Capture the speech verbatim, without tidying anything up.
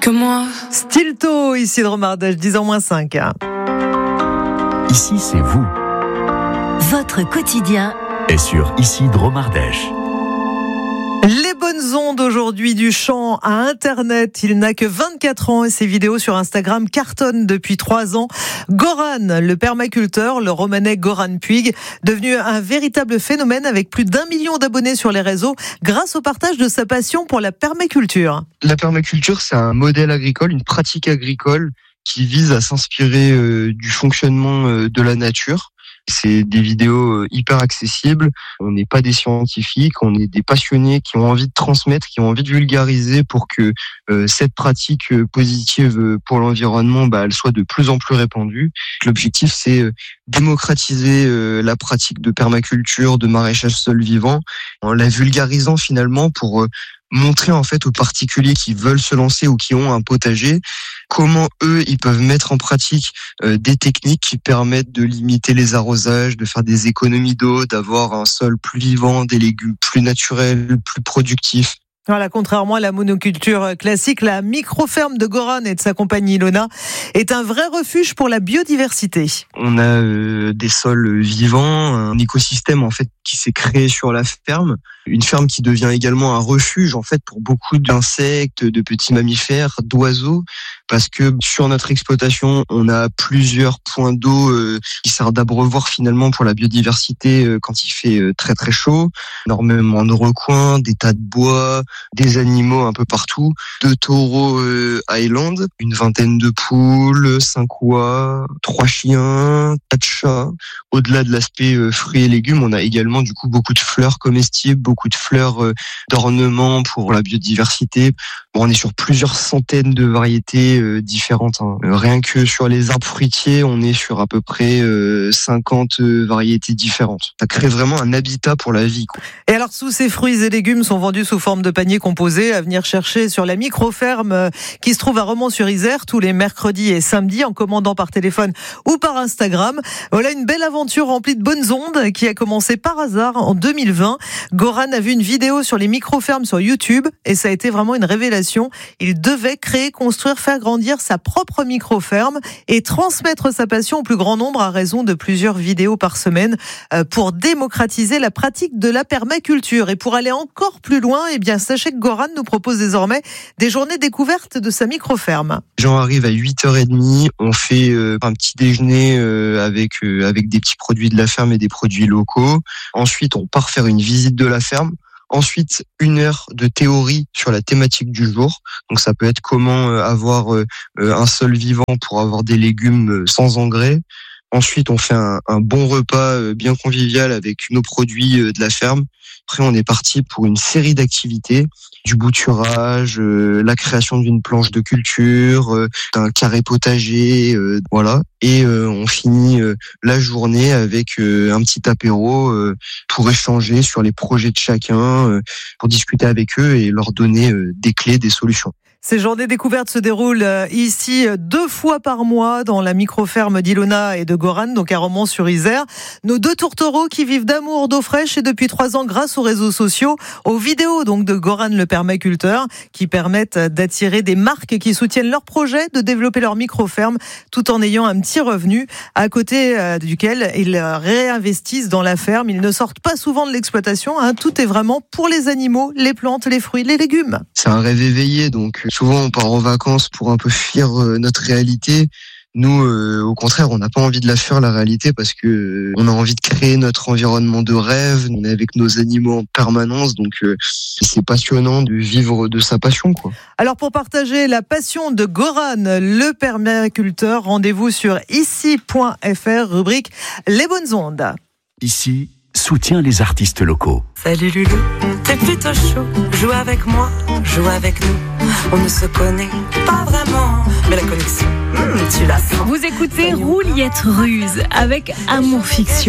que moi. Stilto, ici de Romardèche, dix ans moins cinq. Ici, c'est vous. Votre quotidien Et sur Ici de Romardèche. Les bonnes ondes aujourd'hui du chant à Internet. Il n'a que vingt-quatre ans et ses vidéos sur Instagram cartonnent depuis trois ans. Goran, le permaculteur, le romanais Goran Puig, devenu un véritable phénomène avec plus d'un million d'abonnés sur les réseaux grâce au partage de sa passion pour la permaculture. La permaculture, c'est un modèle agricole, une pratique agricole qui vise à s'inspirer euh, du fonctionnement euh, de la nature. C'est des vidéos hyper accessibles. On n'est pas des scientifiques, on est des passionnés qui ont envie de transmettre, qui ont envie de vulgariser pour que euh, cette pratique positive pour l'environnement, bah, elle soit de plus en plus répandue. L'objectif, c'est démocratiser euh, la pratique de permaculture, de maraîchage sol vivant, en la vulgarisant finalement pour euh, montrer en fait aux particuliers qui veulent se lancer ou qui ont un potager comment eux ils peuvent mettre en pratique euh, des techniques qui permettent de limiter les arrosages, de faire des économies d'eau, d'avoir un sol plus vivant, des légumes plus naturels, plus productifs. Voilà, contrairement à la monoculture classique, la micro-ferme de Goran et de sa compagnie Ilona est un vrai refuge pour la biodiversité. On a euh, des sols vivants, un écosystème en fait qui s'est créé sur la ferme, une ferme qui devient également un refuge en fait pour beaucoup d'insectes, de petits mammifères, d'oiseaux, parce que sur notre exploitation, on a plusieurs points d'eau euh, qui servent d'abreuvoir finalement pour la biodiversité euh, quand il fait euh, très très chaud, énormément de recoins, des tas de bois, des animaux un peu partout, deux taureaux euh, Highland, une vingtaine de poules, cinq oies, trois chiens, quatre chats. Au-delà de l'aspect euh, fruits et légumes, on a également du coup beaucoup de fleurs comestibles, beaucoup de fleurs euh, d'ornement pour la biodiversité. Bon, on est sur plusieurs centaines de variétés euh, différentes. Hein. Rien que sur les arbres fruitiers, on est sur à peu près euh, cinquante euh, variétés différentes. Ça crée vraiment un habitat pour la vie, quoi. Et alors, tous ces fruits et légumes sont vendus sous forme de paniers composés à venir chercher sur la micro-ferme qui se trouve à Romans-sur-Isère tous les mercredis et samedis en commandant par téléphone ou par Instagram. Voilà une belle aventure remplie de bonnes ondes qui a commencé par hasard en deux mille vingt. Goran a vu une vidéo sur les micro-fermes sur YouTube et ça a été vraiment une révélation. Il devait créer, construire, faire grandir sa propre micro-ferme et transmettre sa passion au plus grand nombre à raison de plusieurs vidéos par semaine pour démocratiser la pratique de la permaculture. Et pour aller encore plus loin, eh bien, sachez que Goran nous propose désormais des journées découvertes de sa micro-ferme. J'en arrive à huit heures trente, on fait euh, un petit déjeuner euh, avec euh, avec des petits produits de la ferme et des produits locaux. Ensuite, on part faire une visite de la ferme. Ensuite, une heure de théorie sur la thématique du jour. Donc ça peut être comment euh, avoir euh, un sol vivant pour avoir des légumes sans engrais. Ensuite, on fait un, un bon repas bien convivial avec nos produits de la ferme. Après, on est parti pour une série d'activités, du bouturage, euh, la création d'une planche de culture, euh, d'un carré potager, euh, voilà. Et euh, on finit euh, la journée avec euh, un petit apéro euh, pour échanger sur les projets de chacun, euh, pour discuter avec eux et leur donner euh, des clés, des solutions. Ces journées découvertes se déroulent ici deux fois par mois dans la micro-ferme d'Ilona et de Goran, donc à Romans-sur-Isère. Nos deux tourtereaux qui vivent d'amour, d'eau fraîche et depuis trois ans grâce aux réseaux sociaux, aux vidéos donc de Goran le permaculteur, qui permettent d'attirer des marques qui soutiennent leur projet de développer leur micro-ferme tout en ayant un petit revenu à côté duquel ils réinvestissent dans la ferme. Ils ne sortent pas souvent de l'exploitation, hein. Tout est vraiment pour les animaux, les plantes, les fruits, les légumes. C'est un rêve éveillé, donc souvent on part en vacances pour un peu fuir euh, notre réalité. Nous, euh, au contraire, on n'a pas envie de la fuir, la réalité, parce que euh, on a envie de créer notre environnement de rêve. On est avec nos animaux en permanence, donc euh, c'est passionnant de vivre de sa passion, quoi. Alors pour partager la passion de Goran, le permaculteur, rendez-vous sur ici point f r, rubrique Les bonnes ondes. Ici, soutient les artistes locaux. Salut Lulu, t'es plutôt chaud. Joue avec moi, joue avec nous. On ne se connaît pas vraiment, mais la connexion, hmm, tu la sens. Vous écoutez Rouliette Ruse avec Amour Fiction.